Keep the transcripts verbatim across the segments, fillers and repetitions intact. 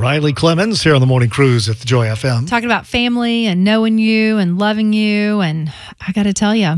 Riley Clemens here on the Morning Cruise at the Joy F M. Talking about family and knowing you and loving you. And I got to tell you,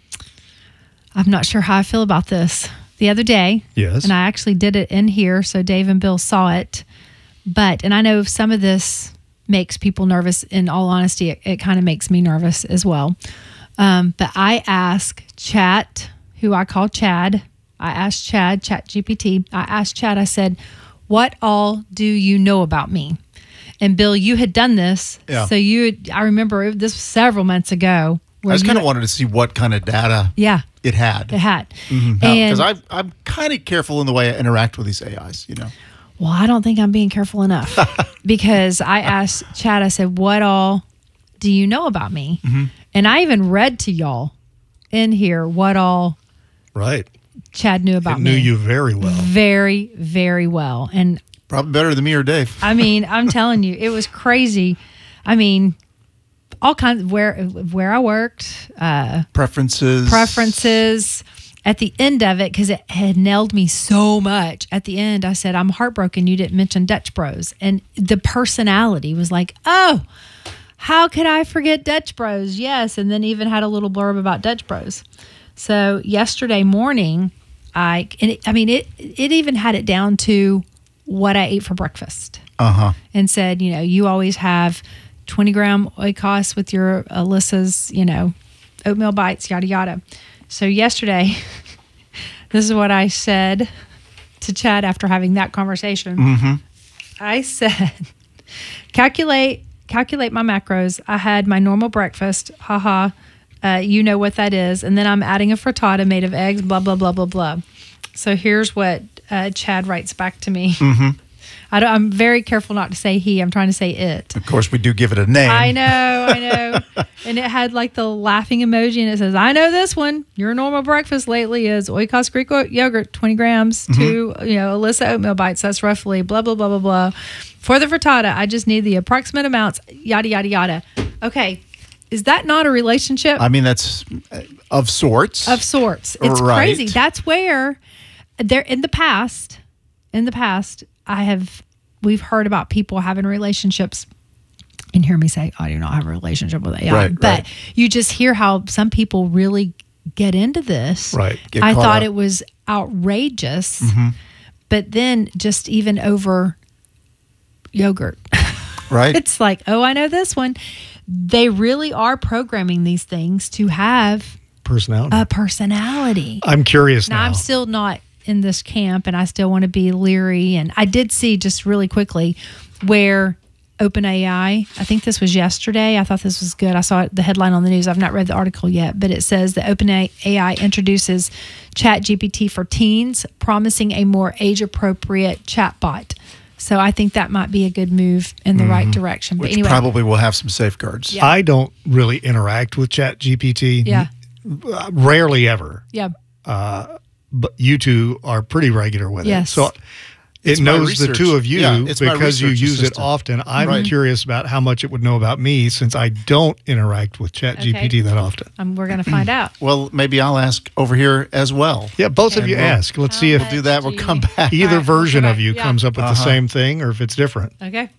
I'm not sure how I feel about this. The other day, Yes. and I actually did it in here, so Dave and Bill saw it. But, and I know some of this makes people nervous. In all honesty, it, it kind of makes me nervous as well. Um, but I asked Chat, who I call Chad. I asked Chad, Chat G P T. I asked Chad, I said, what all do you know about me? And Bill, you had done this. Yeah. So you had, I remember this was several months ago. I just you- kind of wanted to see what kind of data Yeah. it had. It had. Because And, I'm kind of careful in the way I interact with these A Is, you know. well, I don't think I'm being careful enough because I asked Chad, I said, what all do you know about me? Mm-hmm. And I even read to y'all in here what all Right. Chad knew about It knew me. you very well. Very, very well. And Probably better than me or Dave. I mean, I'm telling you, it was crazy. I mean, all kinds of where where I worked, uh, Preferences. preferences. At the end of it, because it had nailed me so much, at the end I said, I'm heartbroken you didn't mention Dutch Bros. And the personality was like, oh, how could I forget Dutch Bros? Yes. And then even had a little blurb about Dutch Bros. So yesterday morning, I, and it, I mean, it, it even had it down to what I ate for breakfast. Uh-huh. And said, you know, you always have twenty gram oikos with your Alyssa's, you know, oatmeal bites, yada, yada. So yesterday, this is what I said to Chad after having that conversation. Mm-hmm. I said, calculate, calculate my macros. I had my normal breakfast. Haha. Uh, you know what that is. And then I'm adding a frittata made of eggs, blah, blah, blah, blah, blah. So here's what uh, Chad writes back to me. Mm-hmm. I don't, I'm very careful not to say he. I'm trying to say it. Of course, we do give it a name. I know, I know. And it had like the laughing emoji, and it says, I know this one. Your normal breakfast lately is Oikos Greek yogurt, twenty grams, Mm-hmm. two, you know, Alyssa oatmeal bites. That's roughly blah, blah, blah, blah, blah. For the frittata, I just need the approximate amounts, yada, yada, yada. Okay. Is that not a relationship? I mean, that's uh, of sorts. Of sorts. It's Right. crazy. That's where there in the past, in the past, I have we've heard about people having relationships and hear me say, I do not have a relationship with A I. Right, but right. you just hear how some people really get into this. Right. Get I caught thought up. it was outrageous. Mm-hmm. But then just even over yogurt. Right. It's like, oh, I know this one. They really are programming these things to have Personality. a personality. I'm curious Now, now. I'm still not in this camp, and I still want to be leery. And I did see just really quickly where OpenAI, I think this was yesterday. I thought this was good. I saw it, the headline on the news. I've not read the article yet, but it says that OpenAI introduces ChatGPT for teens, promising a more age-appropriate chatbot. So I think that might be a good move in the right direction. But Which anyway, probably will have some safeguards. Yeah. I don't really interact with Chat G P T. yeah, Uh, Rarely ever. yeah. But you two are pretty regular with Yes. it. So It's it my knows the research. two of you Yeah, it's my because you research use it assistant. often. I'm Right. curious about how much it would know about me since I don't interact with Chat G P T Okay. that often. Um, we're going to find out. Well, maybe I'll ask over here as well. Yeah, both of And you we'll- ask. Let's see if How Do that. We'll Gee. come back. either All right, we'll version come of back. you Yeah. comes up with the Uh-huh. same thing or if it's different. Okay.